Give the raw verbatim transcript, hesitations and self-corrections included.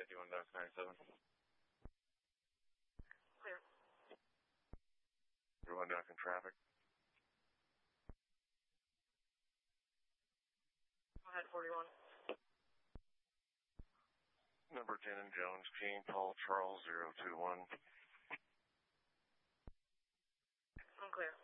fifty-one Duck ninety-seven. Clear. fifty-one Duck in traffic. Go ahead, forty-one. Number ten in Jones, King, Paul, Charles, zero two one. I'm clear.